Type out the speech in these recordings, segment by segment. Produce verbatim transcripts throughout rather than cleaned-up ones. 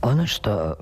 Ono što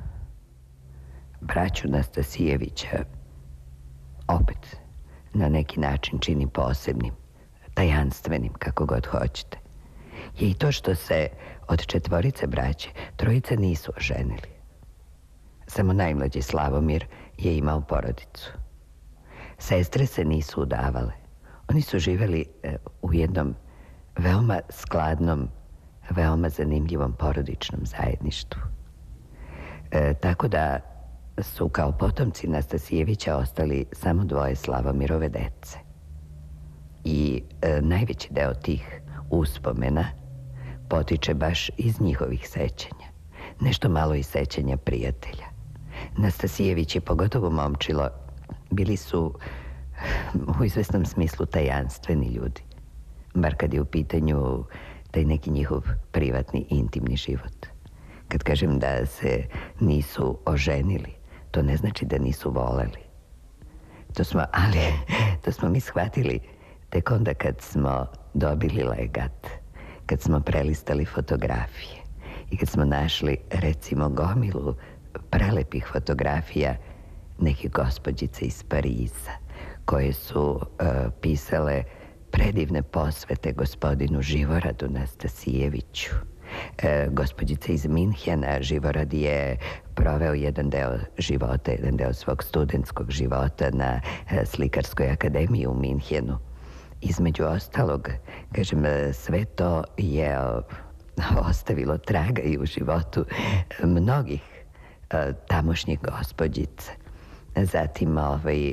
braću Nastasijevića opet na neki način čini posebnim, tajanstvenim, kako god hoćete, je i to što se od četvorice braće trojice nisu oženili. Samo najmlađi Slavomir je imao porodicu. Sestre se nisu udavale. Oni su živeli u jednom veoma skladnom, veoma zanimljivom porodičnom zajedništvu. E, tako da su kao potomci Nastasijevića ostali samo dvoje Slavomirove dece. I e, najveći deo tih uspomena potiče baš iz njihovih sećanja. Nešto malo i sećanja prijatelja. Nastasijevići, pogotovo Momčilo, bili su u izvesnom smislu tajanstveni ljudi. Bar kad je u pitanju taj neki njihov privatni, intimni život. Kad kažem da se nisu oženili, to ne znači da nisu voleli. To smo, ali, to smo mi shvatili tek onda kad smo dobili legat, kad smo prelistali fotografije i kad smo našli, recimo, gomilu prelepih fotografija nekih gospođica iz Pariza, koje su uh, pisale predivne posvete gospodinu Živoradu Nastasijeviću. E, gospođica iz Minhena, Živorad je proveo jedan deo života, jedan deo svog studentskog života na e, Slikarskoj akademiji u Minhenu. Između ostalog, kažem, sve to je o, ostavilo traga i u životu mnogih e, tamošnjih gospođica. Zatim, ovaj,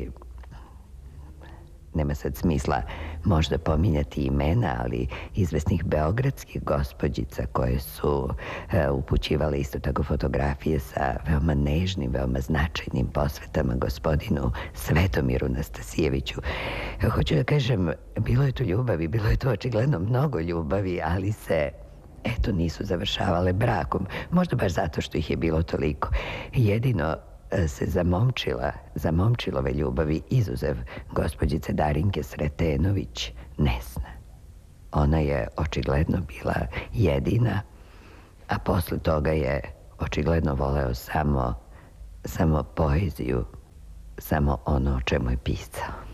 nema sad smisla možda pominjati imena, ali izvesnih beogradskih gospođica koje su e, upućivale isto tako fotografije sa veoma nežnim, veoma značajnim posvetama gospodinu Svetomiru Nastasijeviću. E, hoću da kažem, bilo je tu ljubavi, bilo je tu očigledno mnogo ljubavi, ali se, eto, nisu završavale brakom. Možda baš zato što ih je bilo toliko. Jedino se za Momčila, za Momčilove ljubavi, izuzev gospođice Darinke Sretenović, ne zna. Ona je očigledno bila jedina, a posle toga je očigledno voleo samo, samo poeziju, samo ono o čemu je pisao.